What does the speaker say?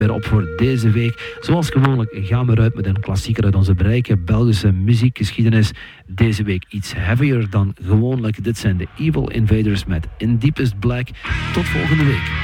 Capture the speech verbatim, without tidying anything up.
weer op voor deze week. Zoals gewoonlijk gaan we eruit met een klassieker uit onze rijke Belgische muziekgeschiedenis. Deze week iets heavier dan gewoonlijk. Dit zijn de Evil Invaders met In Deepest Black. Tot volgende week.